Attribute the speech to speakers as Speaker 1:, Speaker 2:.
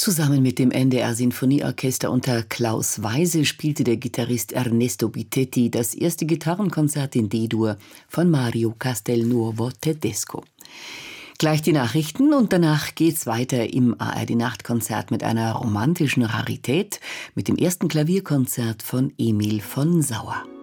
Speaker 1: Zusammen mit dem NDR-Sinfonieorchester unter Klaus Weise spielte der Gitarrist Ernesto Bitetti das erste Gitarrenkonzert in D-Dur von Mario Castelnuovo Tedesco. Gleich die Nachrichten und danach geht's weiter im ARD-Nachtkonzert mit einer romantischen Rarität, mit dem ersten Klavierkonzert von Emil von Sauer.